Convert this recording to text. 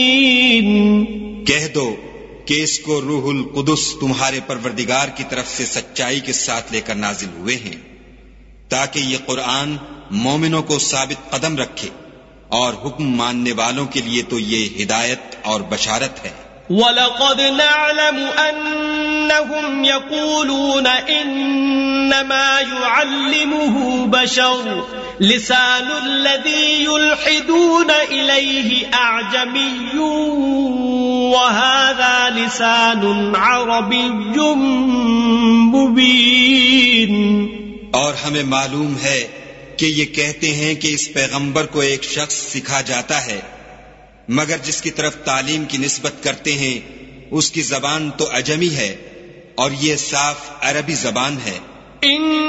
कह दो कि इसको रूहुल कुदुस तुम्हारे परवरदिगार की तरफ से सच्चाई के साथ लेकर नाजिल हुए हैं, ताकि ये कुरान मोमिनों को साबित कदम रखे, और हुक्म मानने वालों के लिए तो ये हिदायत और बशारत है। वलक़द नअलमु अन्नहुम यक़ूलून इन्नमा युअल्लिमुहु बशर लिसानुल्लज़ी युल्हिदून इलैहि अअजमिय्युन वहाज़ा लिसानुन अरबिय्युम मुबीन। और हमें मालूम है कि ये कहते हैं कि इस पैगंबर को एक शख्स सिखा जाता है, मगर जिसकी तरफ तालीम की निस्बत करते हैं उसकी जबान तो अजमी है और ये साफ अरबी जबान है।